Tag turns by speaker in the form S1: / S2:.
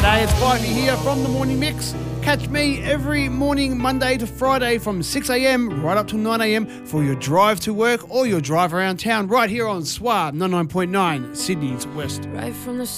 S1: G'day, it's Spikey here from The Morning Mix. Catch me every morning, Monday to Friday from 6 a.m. right up till 9 a.m. for your drive to work or your drive around town right here on SWA 99.9, Sydney's West.
S2: Right from the